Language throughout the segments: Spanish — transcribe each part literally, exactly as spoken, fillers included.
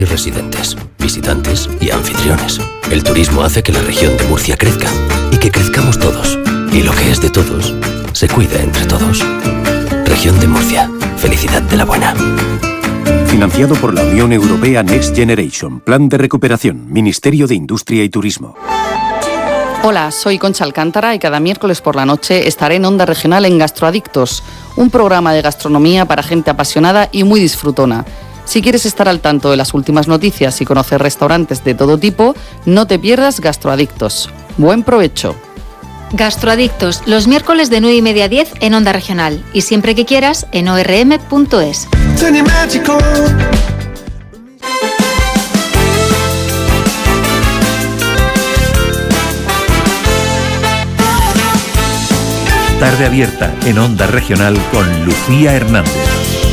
Residentes, visitantes y anfitriones. El turismo hace que la región de Murcia crezca y que crezcamos todos. Y lo que es de todos, se cuida entre todos. Región de Murcia. Felicidad de la buena. Financiado por la Unión Europea Next Generation. Plan de recuperación. Ministerio de Industria y Turismo. Hola, soy Concha Alcántara y cada miércoles por la noche estaré en Onda Regional en Gastroadictos, un programa de gastronomía para gente apasionada y muy disfrutona. Si quieres estar al tanto de las últimas noticias y conocer restaurantes de todo tipo, no te pierdas Gastroadictos. Buen provecho. Gastroadictos, los miércoles de nueve y media a diez en Onda Regional y siempre que quieras en o erre eme punto es. Tarde abierta en Onda Regional con Lucía Hernández.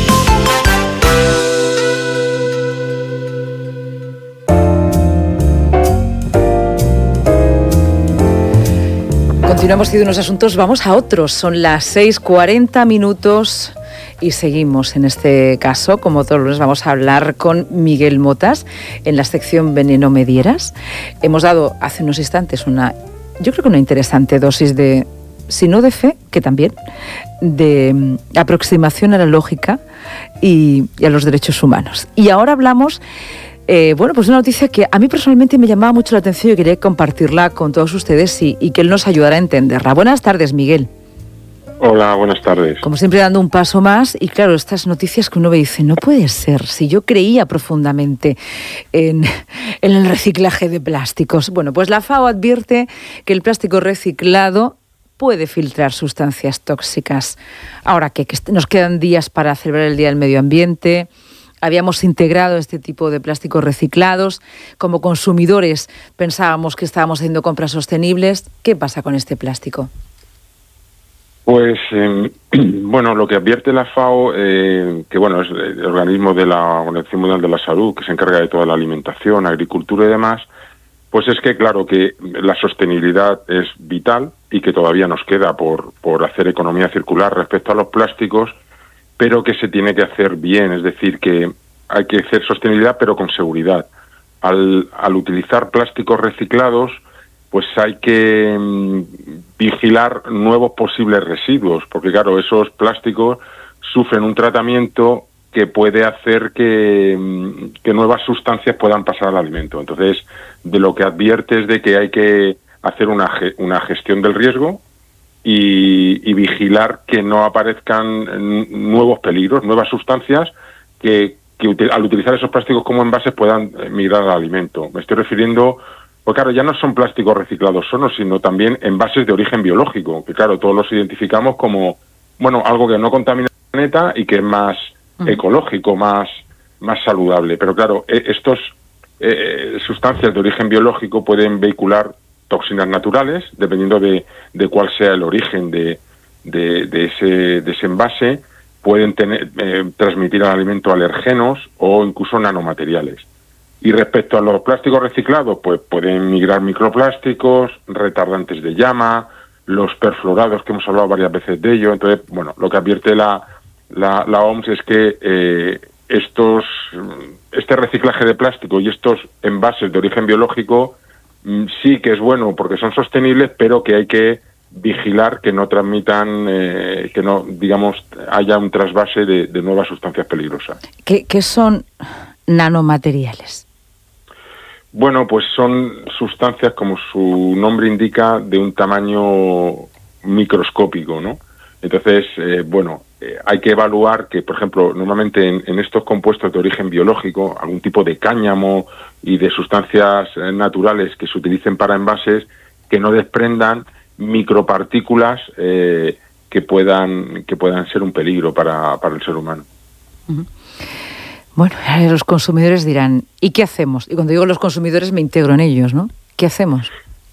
Continuamos de unos asuntos, vamos a otros. Son las seis cuarenta minutos y seguimos en este caso. Como todos los lunes vamos a hablar con Miguel Motas en la sección Veneno me dieras. Hemos dado hace unos instantes una, yo creo que una interesante dosis de, si no de fe, que también, de aproximación a la lógica y, y a los derechos humanos. Y ahora hablamos... Eh, bueno, pues una noticia que a mí personalmente me llamaba mucho la atención y quería compartirla con todos ustedes y, y que él nos ayudara a entenderla. Buenas tardes, Miguel. Hola, buenas tardes. Como siempre, dando un paso más y claro, estas noticias que uno ve y dice, no puede ser, si yo creía profundamente en, en el reciclaje de plásticos. Bueno, pues la FAO advierte que el plástico reciclado puede filtrar sustancias tóxicas. Ahora que, que nos quedan días para celebrar el Día del Medio Ambiente. Habíamos integrado este tipo de plásticos reciclados. Como consumidores pensábamos que estábamos haciendo compras sostenibles. ¿Qué pasa con este plástico? Pues, eh, bueno, lo que advierte la FAO, eh, que bueno, es el organismo de la Organización Mundial de la Salud, que se encarga de toda la alimentación, agricultura y demás, pues es que, claro, que la sostenibilidad es vital y que todavía nos queda por, por hacer economía circular respecto a los plásticos, pero que se tiene que hacer bien, es decir, que hay que hacer sostenibilidad pero con seguridad. Al, al utilizar plásticos reciclados, pues hay que mmm, vigilar nuevos posibles residuos, porque claro, esos plásticos sufren un tratamiento que puede hacer que, mmm, que nuevas sustancias puedan pasar al alimento. Entonces, de lo que advierte es de que hay que hacer una, una gestión del riesgo, Y, y vigilar que no aparezcan nuevos peligros, nuevas sustancias que, que al utilizar esos plásticos como envases puedan migrar al alimento. Me estoy refiriendo, pues claro, ya no son plásticos reciclados solos, sino también envases de origen biológico, que claro, todos los identificamos como, bueno, algo que no contamina el planeta y que es más uh-huh. ecológico, más, más saludable. Pero claro, estos eh, sustancias de origen biológico pueden vehicular toxinas naturales, dependiendo de, de cuál sea el origen de, de, de, ese, de ese envase, pueden tener, eh, transmitir al alimento alergenos o incluso nanomateriales. Y respecto a los plásticos reciclados, pues pueden migrar microplásticos, retardantes de llama, los perfluorados, que hemos hablado varias veces de ello. Entonces, bueno, lo que advierte la, la, la O M S es que eh, estos, este reciclaje de plástico y estos envases de origen biológico sí que es bueno porque son sostenibles, pero que hay que vigilar que no transmitan, eh, que no, digamos, haya un trasvase de, de nuevas sustancias peligrosas. ¿Qué, qué son nanomateriales? Bueno, pues son sustancias, como su nombre indica, de un tamaño microscópico, ¿no? Entonces, eh, bueno, eh, hay que evaluar que, por ejemplo, normalmente en, en estos compuestos de origen biológico, algún tipo de cáñamo y de sustancias eh, naturales que se utilicen para envases, que no desprendan micropartículas eh, que puedan que puedan ser un peligro para, para el ser humano. Uh-huh. Bueno, los consumidores dirán, ¿y qué hacemos? Y cuando digo los consumidores me integro en ellos, ¿no? ¿Qué hacemos?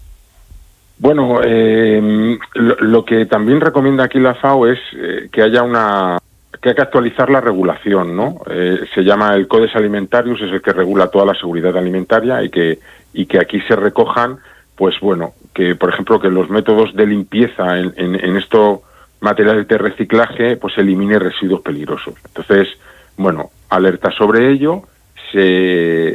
Bueno, eh, lo, lo que también recomienda aquí la FAO es eh, que haya una que hay que actualizar la regulación, ¿no? Eh, se llama el Codex Alimentarius, es el que regula toda la seguridad alimentaria y que y que aquí se recojan, pues bueno, que por ejemplo que los métodos de limpieza en, en, en estos materiales de reciclaje, pues elimine residuos peligrosos. Entonces, bueno, alerta sobre ello. se